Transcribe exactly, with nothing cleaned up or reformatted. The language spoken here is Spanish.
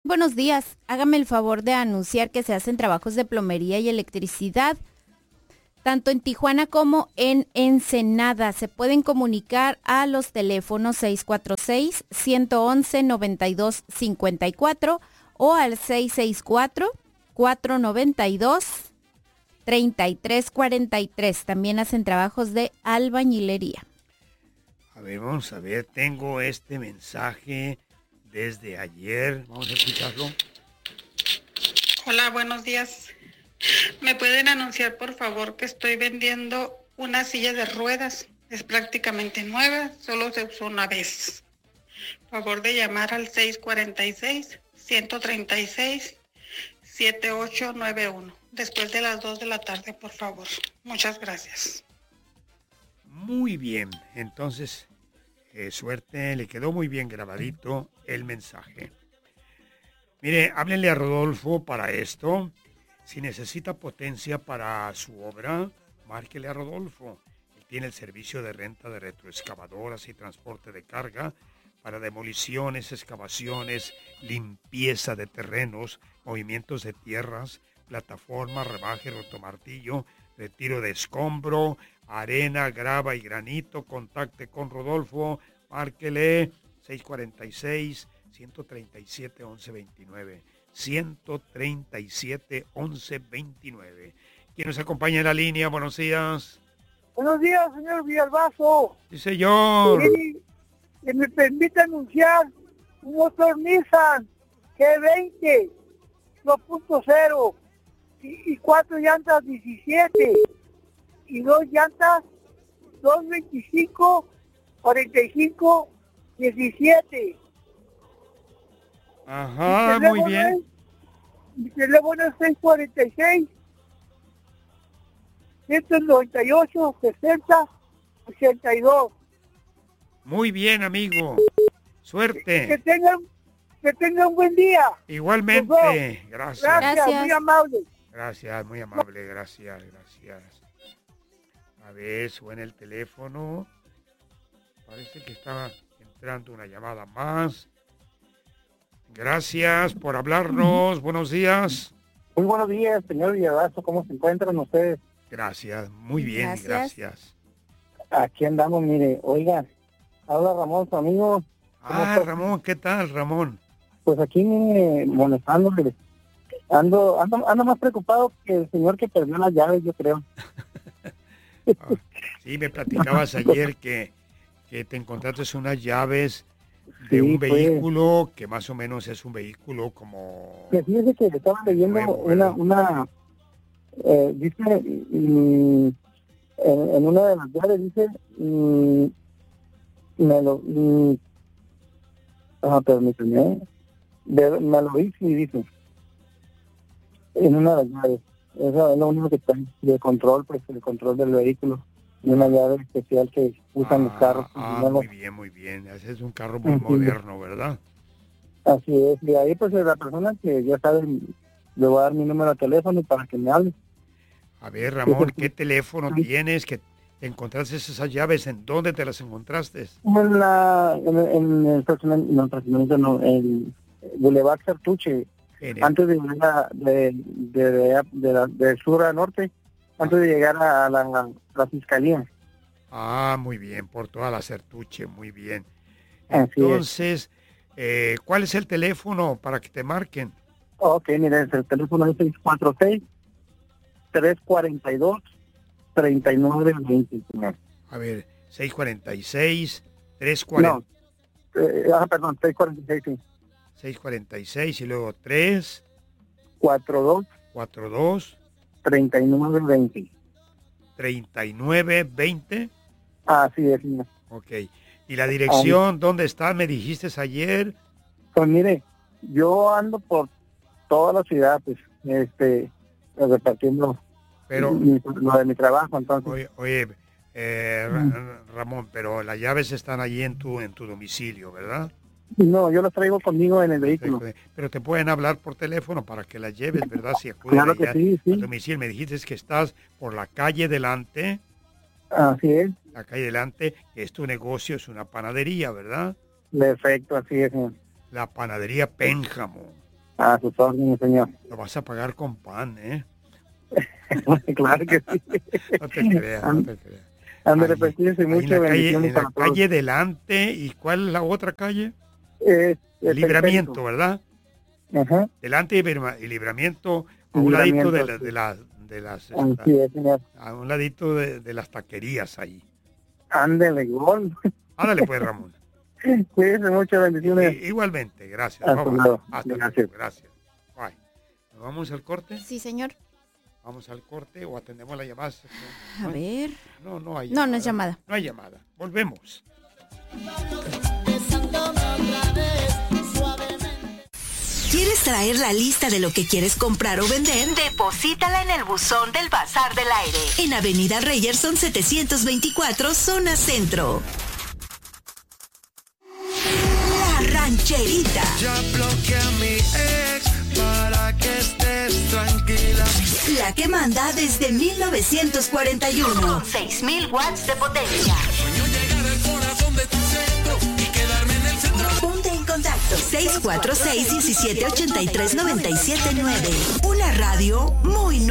Buenos días, hágame el favor de anunciar que se hacen trabajos de plomería y electricidad, tanto en Tijuana como en Ensenada. Se pueden comunicar a los teléfonos seis cuatro seis, uno uno uno, nueve dos cinco cuatro o al seis seis cuatro, cuatro nueve dos, tres tres cuatro tres. También hacen trabajos de albañilería. A ver, vamos a ver, tengo este mensaje desde ayer. Vamos a escucharlo. Hola, buenos días. ¿Me pueden anunciar, por favor, que estoy vendiendo una silla de ruedas? Es prácticamente nueva, solo se usó una vez. Favor de llamar al seis cuatro seis, uno tres seis, siete ocho nueve uno. Después de las dos de la tarde, por favor. Muchas gracias. Muy bien, entonces, eh, suerte, le quedó muy bien grabadito el mensaje. Mire, háblenle a Rodolfo para esto. Si necesita potencia para su obra, márquele a Rodolfo. Él tiene el servicio de renta de retroexcavadoras y transporte de carga para demoliciones, excavaciones, limpieza de terrenos, movimientos de tierras, plataformas, rebaje, rotomartillo, retiro de escombro, arena, grava y granito. Contacte con Rodolfo, márquele seis cuatro seis, uno tres siete, once veintinueve. ciento treinta y siete, once veintinueve. ¿Quién nos acompaña en la línea? Buenos días. Buenos días, señor Villalbazo. Sí, señor. Sí, que me permite anunciar un motor Nissan G veinte dos punto cero y, y cuatro llantas diecisiete y dos llantas dos veinticinco, cuarenta y cinco, diecisiete. Ajá, muy bien. Es, mi teléfono es seis cuatro seis, uno nueve ocho, sesenta, ochenta y dos. Muy bien, amigo. Suerte. Que tengan, que tengan un buen día. Igualmente. Gracias. Gracias, Gracias. muy amable. Gracias, muy amable. Gracias, gracias. A ver, suena el teléfono. Parece que estaba entrando una llamada más. Gracias por hablarnos. Buenos días. Muy buenos días, señor Villalbazo. ¿Cómo se encuentran ustedes? Gracias, muy bien, Gracias. gracias. Aquí andamos, mire, oiga, habla Ramón, su amigo. Ah, está? Ramón, ¿qué tal, Ramón? Pues aquí mire, molestándole. Ando, ando, ando más preocupado que el señor que perdió las llaves, yo creo. Ah, sí, me platicabas ayer que, que te encontraste unas llaves de Sí, un pues. vehículo que más o menos es un vehículo como... Que fíjese que le estaba leyendo Nuevo, una, ¿verdad? una, eh, dice, mm, en, en una de las llaves dice, mm, me lo, mm, ah, permíteme, de, me lo hice y dice, en una de las llaves, eso es lo único que está de control, pues el control del vehículo, y una llave especial que usan los carros. Ah, ah, nuevos. muy bien, muy bien. Ese es un carro muy Ujú. moderno, ¿verdad? Así es, de ahí pues la persona que ya sabe, le voy a dar mi número de teléfono para que me hable. A ver, Ramón, ¿qué teléfono tienes? ¿Que encontraste esas llaves? ¿En dónde te las encontraste? En, la, en, en el fraccionamiento, no, el fraccionamiento no, el Boulevard Cartuche, En el- antes de llegar a, de, de, de, de la- de sur a norte, antes de llegar a la, la fiscalía. Ah, muy bien, por toda la Certuche, muy bien. Así es. Entonces, eh, ¿cuál es el teléfono para que te marquen? Ok, mire, el teléfono es seis cuatro seis, tres cuatro dos, tres nueve dos nueve. A ver, seis cuatro seis, tres cuatro, No, eh, ah, perdón, seis cuatro seis, sí, seis cuatro seis y luego tres cuatro dos, cuatro dos, tres nueve dos cero. treinta y nueve veinte. Así es, señor. Ok. ¿Y la dirección dónde está? Me dijiste ayer. Pues mire, yo ando por toda la ciudad, pues, este, pues, repartiendo Pero, mi- lo de mi trabajo, entonces. oye, oye eh, Ra- Ramón, pero las llaves están allí en tu, en tu domicilio, ¿verdad? No, yo los traigo conmigo en el vehículo. Pero te pueden hablar por teléfono para que las lleves, ¿verdad? Si acuden Claro que allá sí, al sí, domicilio. Me dijiste que estás por la calle delante, así es, la calle delante, que es tu negocio, es una panadería, ¿verdad? perfecto, así es, señor. La panadería Pénjamo. A sus órdenes, señor. Lo vas a pagar con pan, ¿eh? Claro que sí. No te creas, no te creas. Ándale, pues cuídense mucho. En la calle, bendiciones en la para todos. calle delante, ¿y cuál es la otra calle? Es, es Libramiento, perfecto. ¿verdad? Ajá. Delante y, Libra- y Libramiento, a un ladito de, la- Libramiento, de, las de las Así es, señor. a un ladito de, de las taquerías ahí. Ándale, gol. Ándale pues, Ramón. Cuídense mucho, bendiciones. I- igualmente, gracias. Hasta Bye, bye. luego. Hasta Gracias. luego, gracias. Bye. ¿Nos vamos al corte? Sí, señor. Vamos al corte o atendemos la llamada. A ver. No, no hay No, llamada. no es llamada. No hay llamada. Volvemos. ¿Quieres traer la lista de lo que quieres comprar o vender? Deposítala en el buzón del Bazar del Aire, en Avenida Reyerson setecientos veinticuatro, zona centro. La Rancherita. Ya bloqueé a mi ex para que estés tranquila. La que manda desde mil novecientos cuarenta y uno. Con seis mil watts de potencia. Sueño llegar al corazón de tu centro y quedarme en el centro. Ponte en contacto seis cuatro seis, uno siete ocho tres, nueve siete nueve. Una radio muy